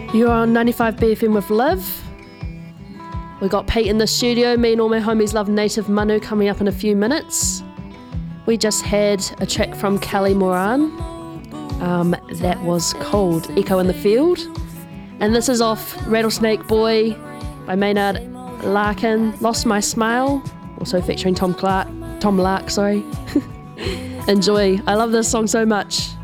You're on 95 BFM with Liv. We got Pete in the studio. Me and all my homies love Native Manu coming up in a few minutes. We just had a track from Kelly Moran. That was called Echo in the Field. And this is off Rattlesnake Boy by Maynard Larkin. Lost My Smile, also featuring Tom Lark. Enjoy. I love this song so much.